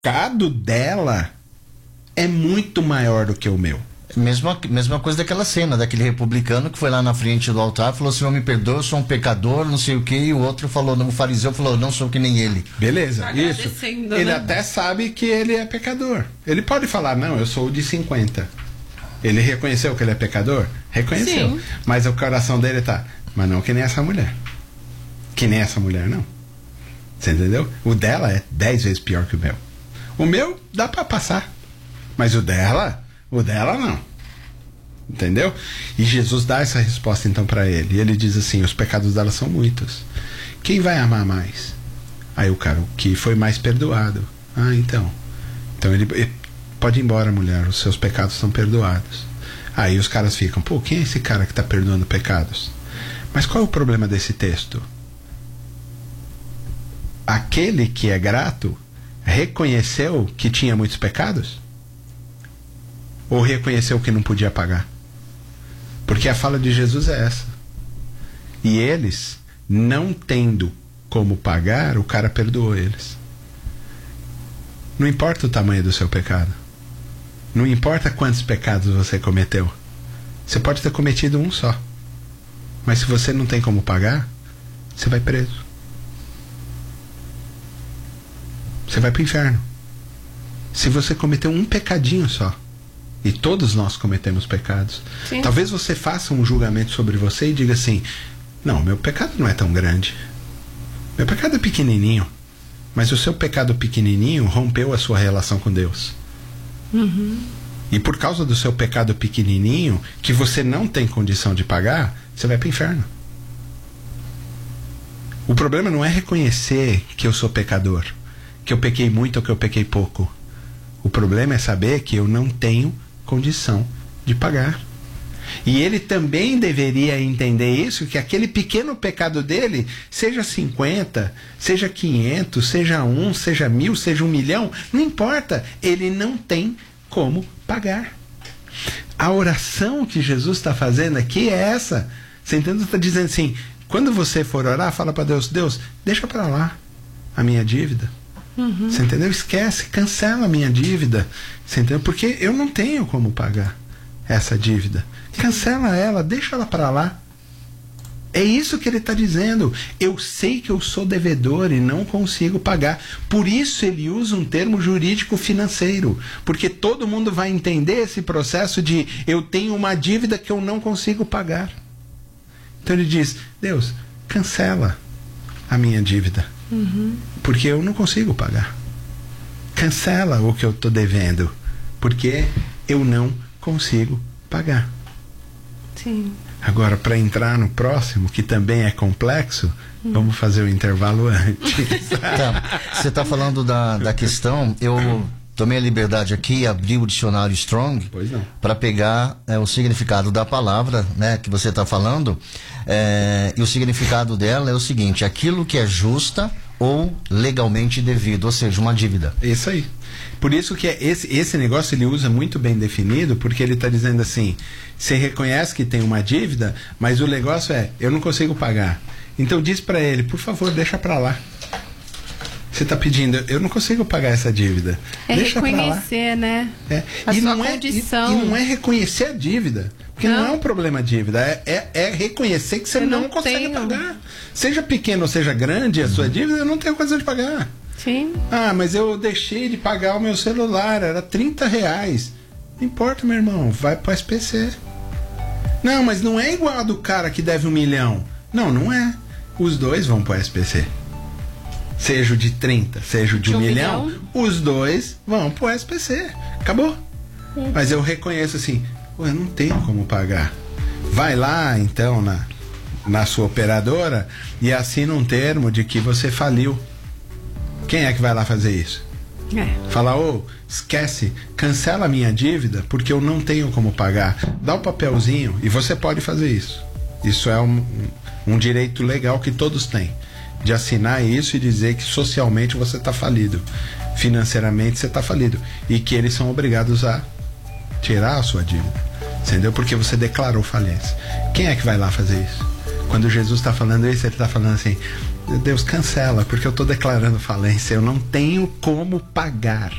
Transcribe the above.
pecado dela é muito maior do que o meu. Mesma coisa daquela cena, daquele republicano que foi lá na frente do altar, falou: Senhor, me perdoa, eu sou um pecador, não sei o que, e o outro falou, o fariseu falou, não sou que nem ele. Beleza, isso. Ele né? até sabe que ele é pecador. Ele pode falar, não, eu sou o de 50. Ele reconheceu que ele é pecador? Reconheceu. Sim. Mas o coração dele tá, mas não que nem essa mulher. Que nem essa mulher, não. Você entendeu? O dela é 10 vezes pior que o meu. O meu dá pra passar. Mas o dela não. Entendeu? E Jesus dá essa resposta então pra ele. E ele diz assim: os pecados dela são muitos. Quem vai amar mais? Aí o cara, o que foi mais perdoado. Ah, então ele pode ir embora, mulher, os seus pecados são perdoados. Aí os caras ficam, pô, quem é esse cara que está perdoando pecados? Mas qual é o problema desse texto? Aquele que é grato reconheceu que tinha muitos pecados? Ou reconheceu que não podia pagar? Porque a fala de Jesus é essa. E eles, não tendo como pagar, o cara perdoou eles. Não importa o tamanho do seu pecado. Não importa quantos pecados você cometeu. Você pode ter cometido um só. Mas se você não tem como pagar, você vai preso. Você vai para o inferno. Se você cometeu um pecadinho só, e todos nós cometemos pecados, sim, talvez você faça um julgamento sobre você e diga assim: não, meu pecado não é tão grande. Meu pecado é pequenininho. Mas o seu pecado pequenininho rompeu a sua relação com Deus. Uhum. E por causa do seu pecado pequenininho, que você não tem condição de pagar, você vai para o inferno. O problema não é reconhecer que eu sou pecador, que eu pequei muito ou que eu pequei pouco. O problema é saber que eu não tenho condição de pagar. E ele também deveria entender isso, que aquele pequeno pecado dele, seja 50, seja 500, seja 1, seja 1000, seja 1 milhão, não importa, ele não tem como pagar. A oração que Jesus está fazendo aqui é essa. Você entende? Está dizendo assim: quando você for orar, fala para Deus: Deus, deixa para lá a minha dívida. Uhum. Você entendeu? Esquece, cancela a minha dívida. Você entendeu? Porque eu não tenho como pagar essa dívida. Cancela ela, deixa ela para lá. É isso que ele está dizendo. Eu sei que eu sou devedor e não consigo pagar. Por isso ele usa um termo jurídico financeiro. Porque todo mundo vai entender esse processo de eu tenho uma dívida que eu não consigo pagar. Então ele diz: Deus, cancela a minha dívida. Uhum. Porque eu não consigo pagar. Cancela o que eu estou devendo. Porque eu não consigo pagar. Sim. Agora, para entrar no próximo, que também é complexo, vamos fazer o intervalo antes. Tá. Você está falando da questão, eu tomei a liberdade aqui, abri o dicionário Strong para pegar o significado da palavra, né, que você está falando, e o significado dela é o seguinte: aquilo que é justa ou legalmente devido, ou seja, uma dívida. Isso aí. Por isso que esse negócio ele usa muito bem definido, porque ele está dizendo assim: você reconhece que tem uma dívida, mas o negócio é, eu não consigo pagar. Então diz para ele: por favor, deixa para lá. Você está pedindo, eu não consigo pagar essa dívida. É deixa reconhecer, né? A sua não condição. E não é reconhecer a dívida. Porque não é um problema a dívida. É reconhecer que você não consegue pagar. Seja pequeno ou seja grande a sua dívida, eu não tenho condição de pagar. Sim. Ah, mas eu deixei de pagar o meu celular, era R$30. Não importa, meu irmão, vai para o SPC. Não, mas não é igual a do cara que deve 1 milhão. Não, não é. Os dois vão para o SPC. Seja o de 30, seja o de 1 milhão, os dois vão pro SPC. Acabou. Mas eu reconheço assim: eu não tenho como pagar. Vai lá, então, na sua operadora e assina um termo de que você faliu. Quem é que vai lá fazer isso? Fala: esquece, cancela a minha dívida porque eu não tenho como pagar. Dá o papelzinho e você pode fazer isso. Isso é um direito legal que todos têm, de assinar isso e dizer que socialmente você está falido, financeiramente você está falido, e que eles são obrigados a tirar a sua dívida, entendeu? Porque você declarou falência. Quem é que vai lá fazer isso? Quando Jesus está falando isso, ele está falando assim: Deus cancela, porque eu estou declarando falência, eu não tenho como pagar.